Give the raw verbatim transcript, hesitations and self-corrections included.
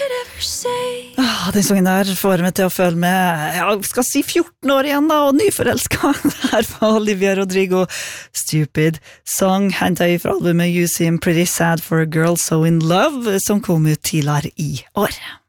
Ah, den sangen der får meg til å føle meg, jeg skal si fjorten år igjen da, og nyforelsket. Her var Olivia Rodrigo, Stupid Song, hentet fra albumet You Seem Pretty Sad for a Girl So In Love, som kom ut tidligere i år.